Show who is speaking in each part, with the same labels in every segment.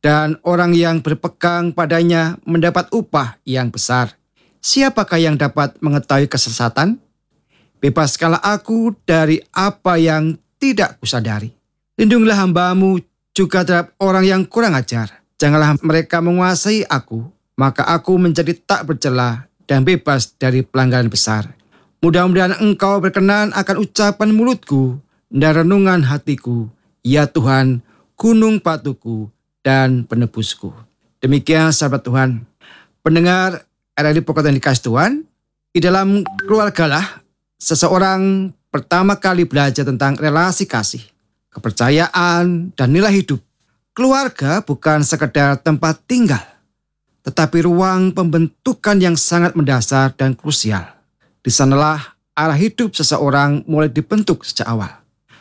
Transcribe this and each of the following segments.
Speaker 1: dan orang yang berpegang padanya mendapat upah yang besar. Siapakah yang dapat mengetahui kesesatan? Bebaskanlah aku dari apa yang tidak kusadari. Lindungilah hamba-Mu juga terhadap orang yang kurang ajar. Janganlah mereka menguasai aku, maka aku menjadi tak bercela dan bebas dari pelanggaran besar. Mudah-mudahan Engkau berkenan akan ucapan mulutku dan renungan hatiku, ya Tuhan, gunung batuku dan penebusku. Demikian sahabat Tuhan, pendengar RRI Pokok yang dikasih Tuhan, di dalam keluargalah seseorang pertama kali belajar tentang relasi kasih, kepercayaan, dan nilai hidup. Keluarga bukan sekedar tempat tinggal, tetapi ruang pembentukan yang sangat mendasar dan krusial. Di sanalah arah hidup seseorang mulai dibentuk sejak awal.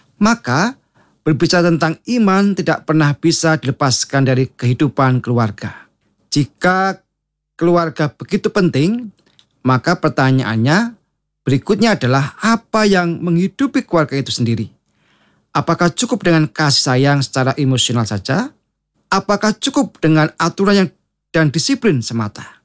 Speaker 1: Maka, berbicara tentang iman tidak pernah bisa dilepaskan dari kehidupan keluarga. Jika keluarga begitu penting, maka pertanyaannya berikutnya adalah apa yang menghidupi keluarga itu sendiri? Apakah cukup dengan kasih sayang secara emosional saja? Apakah cukup dengan aturan dan disiplin semata?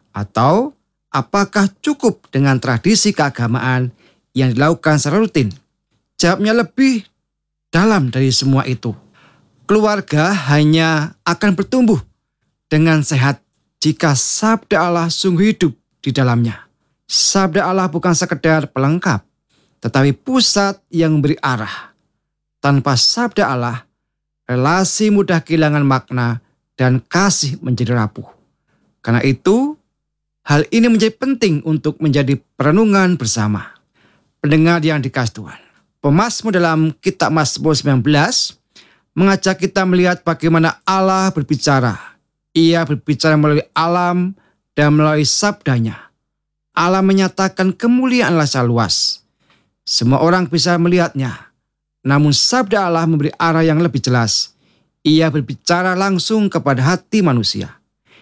Speaker 1: Atau apakah cukup dengan tradisi keagamaan yang dilakukan secara rutin? Jawabnya lebih dalam dari semua itu. Keluarga hanya akan bertumbuh dengan sehat jika sabda Allah sungguh hidup di dalamnya. Sabda Allah bukan sekedar pelengkap, tetapi pusat yang memberi arah. Tanpa sabda Allah, relasi mudah kehilangan makna dan kasih menjadi rapuh. Karena itu, hal ini menjadi penting untuk menjadi perenungan bersama. Pendengar yang dikasihi Tuhan, pemazmur dalam kitab Mazmur 19 mengajak kita melihat bagaimana Allah berbicara. Ia berbicara melalui alam dan melalui sabdanya. Allah menyatakan kemuliaan Allah secara luas. Semua orang bisa melihatnya. Namun sabda Allah memberi arah yang lebih jelas. Ia berbicara langsung kepada hati manusia.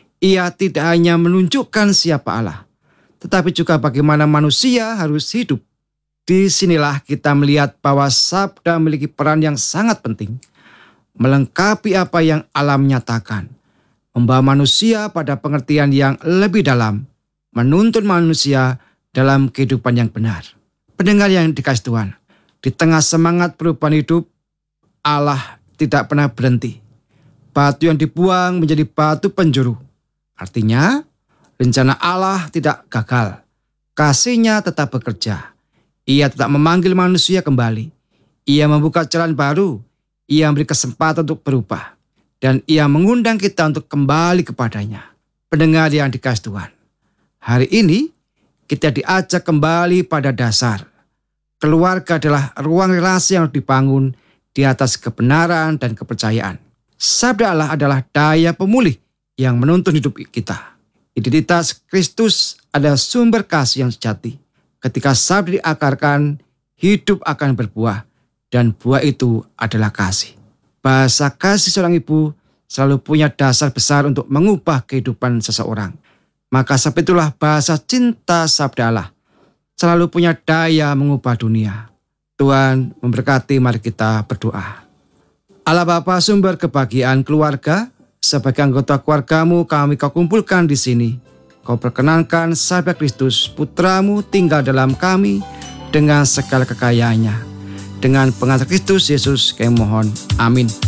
Speaker 1: Ia tidak hanya menunjukkan siapa Allah, tetapi juga bagaimana manusia harus hidup. Disinilah kita melihat bahwa sabda memiliki peran yang sangat penting, melengkapi apa yang Allah menyatakan, membawa manusia pada pengertian yang lebih dalam, menuntun manusia dalam kehidupan yang benar. Pendengar yang dikasihi Tuhan, di tengah semangat perubahan hidup, Allah tidak pernah berhenti. Batu yang dibuang menjadi batu penjuru. Artinya, rencana Allah tidak gagal. Kasih-Nya tetap bekerja. Ia tetap memanggil manusia kembali. Ia membuka jalan baru. Ia memberi kesempatan untuk berubah. Dan ia mengundang kita untuk kembali kepadanya. Pendengar yang dikasihi Tuhan, hari ini kita diajak kembali pada dasar. Keluarga adalah ruang relasi yang dibangun di atas kebenaran dan kepercayaan. Sabda Allah adalah daya pemulih yang menuntun hidup kita. Identitas Kristus adalah sumber kasih yang sejati. Ketika sabda diakarkan, hidup akan berbuah, dan buah itu adalah kasih. Bahasa kasih seorang ibu selalu punya dasar besar untuk mengubah kehidupan seseorang. Maka sebab itulah bahasa cinta sabda Allah selalu punya daya mengubah dunia. Tuhan memberkati, mari kita berdoa. Allah Bapa, sumber kebahagiaan keluarga, sebagai anggota keluarga-Mu kami Kau kumpulkan di sini. Kau perkenankan sabda Kristus, Putra-Mu tinggal dalam kami dengan segala kekayaannya. Dengan pengantar Kristus Yesus kami mohon. Amin.